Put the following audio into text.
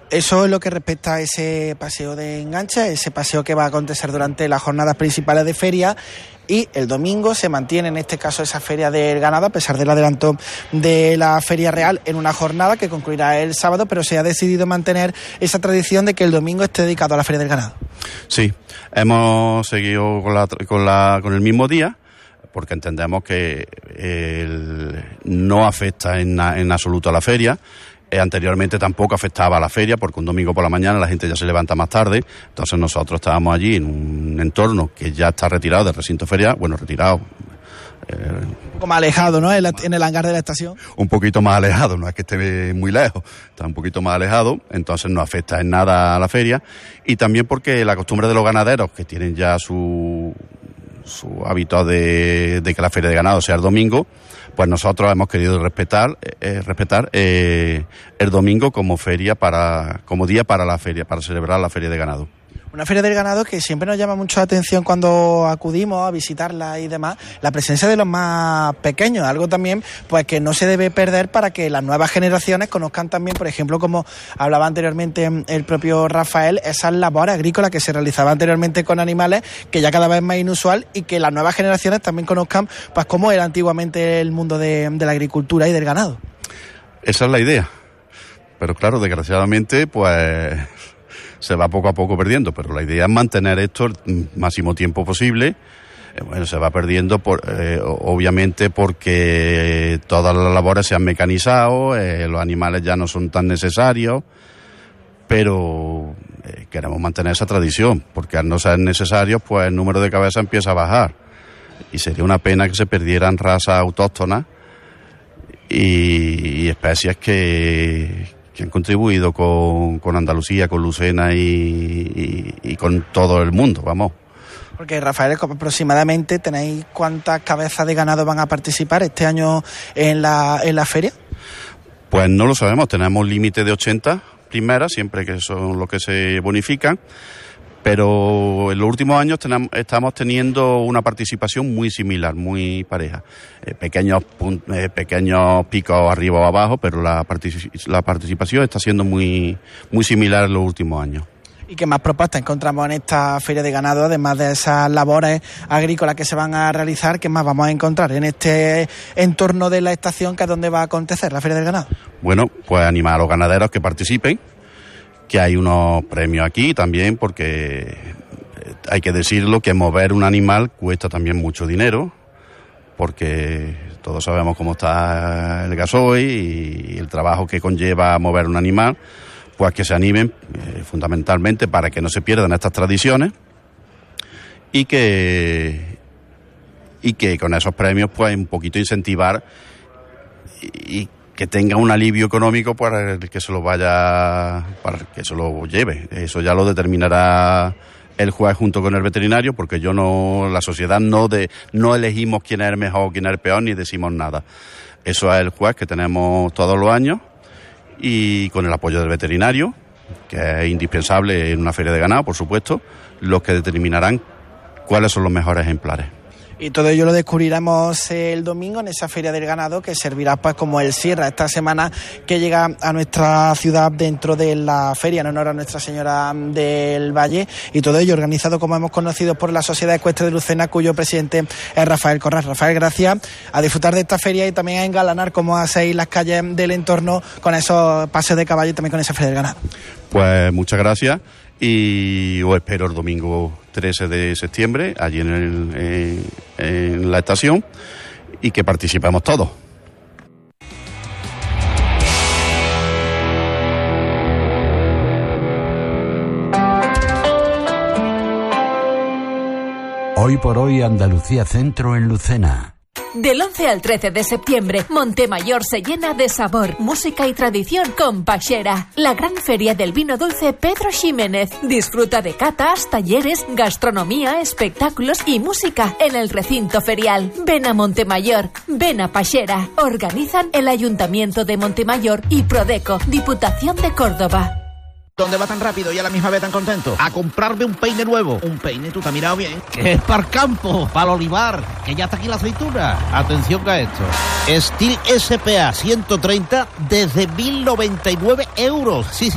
Eso es lo que respecta a ese paseo de enganche, ese paseo que va a acontecer durante las jornadas principales de feria. Y el domingo se mantiene en este caso esa feria del ganado, a pesar del adelanto de la feria real, en una jornada que concluirá el sábado, pero se ha decidido mantener esa tradición de que el domingo esté dedicado a la feria del ganado. Sí, hemos seguido con el mismo día, porque entendemos que no afecta en absoluto a la feria. Anteriormente tampoco afectaba a la feria, porque un domingo por la mañana la gente ya se levanta más tarde, entonces nosotros estábamos allí en un entorno que ya está retirado del recinto ferial, retirado. Un poco más alejado, ¿no? En el hangar de la estación. Un poquito más alejado, no es que esté muy lejos, está un poquito más alejado, entonces no afecta en nada a la feria, y también porque la costumbre de los ganaderos, que tienen ya su hábito de que la feria de ganado sea el domingo, pues nosotros hemos querido respetar el domingo como día para la feria, para celebrar la feria de ganado. Una feria del ganado que siempre nos llama mucho la atención cuando acudimos a visitarla y demás, la presencia de los más pequeños, algo también pues que no se debe perder para que las nuevas generaciones conozcan también, por ejemplo, como hablaba anteriormente el propio Rafael, esas labores agrícolas que se realizaban anteriormente con animales, que ya cada vez es más inusual, y que las nuevas generaciones también conozcan pues cómo era antiguamente el mundo de la agricultura y del ganado. Esa es la idea, pero claro, desgraciadamente pues se va poco a poco perdiendo, pero la idea es mantener esto el máximo tiempo posible. Se va perdiendo obviamente porque todas las labores se han mecanizado, los animales ya no son tan necesarios, pero queremos mantener esa tradición, porque al no ser necesarios, pues el número de cabezas empieza a bajar, y sería una pena que se perdieran razas autóctonas y especies que han contribuido con Andalucía, con Lucena y con todo el mundo, vamos. Porque, Rafael, aproximadamente tenéis cuántas cabezas de ganado van a participar este año en la feria. Pues no lo sabemos, tenemos límite de 80 primeras, siempre que son los que se bonifican, pero en los últimos años estamos teniendo una participación muy similar, muy pareja. Pequeños picos arriba o abajo, pero la participación está siendo muy, muy similar en los últimos años. ¿Y qué más propuestas encontramos en esta feria de ganado, además de esas labores agrícolas que se van a realizar? ¿Qué más vamos a encontrar en este entorno de la estación, que es donde va a acontecer la feria del ganado? Bueno, pues animar a los ganaderos que participen, que hay unos premios aquí también, porque hay que decirlo, que mover un animal cuesta también mucho dinero, porque todos sabemos cómo está el gasoil y el trabajo que conlleva mover un animal. Pues que se animen fundamentalmente para que no se pierdan estas tradiciones y que con esos premios pues un poquito incentivar y que tenga un alivio económico para el que se lo lleve. Eso ya lo determinará el juez junto con el veterinario, porque la sociedad no elegimos quién es el mejor o quién es el peor, ni decimos nada. Eso es el juez que tenemos todos los años, y con el apoyo del veterinario, que es indispensable en una feria de ganado, por supuesto, los que determinarán cuáles son los mejores ejemplares. Y todo ello lo descubriremos el domingo en esa feria del ganado, que servirá pues como el cierre a esta semana que llega a nuestra ciudad dentro de la feria en honor a Nuestra Señora del Valle, y todo ello organizado, como hemos conocido, por la Sociedad Ecuestre de Lucena, cuyo presidente es Rafael Corral. Rafael, gracias, a disfrutar de esta feria y también a engalanar como hacéis las calles del entorno con esos paseos de caballo y también con esa feria del ganado. Pues muchas gracias, y os espero el domingo 13 de septiembre allí en la estación, y que participemos todos. Hoy por hoy, Andalucía Centro en Lucena. Del 11 al 13 de septiembre, Montemayor se llena de sabor, música y tradición con Pachera, la gran feria del vino dulce Pedro Ximénez. Disfruta de catas, talleres, gastronomía, espectáculos y música en el recinto ferial. Ven a Montemayor, ven a Pachera. Organizan el Ayuntamiento de Montemayor y Prodeco, Diputación de Córdoba. ¿Dónde va tan rápido y a la misma vez tan contento? A comprarme un peine nuevo. ¿Un peine? ¿Tú te has mirado bien? Que es para el campo, para el olivar, que ya está aquí la aceituna. Atención a esto. Steel SPA 130 desde 1.099 euros. Sí,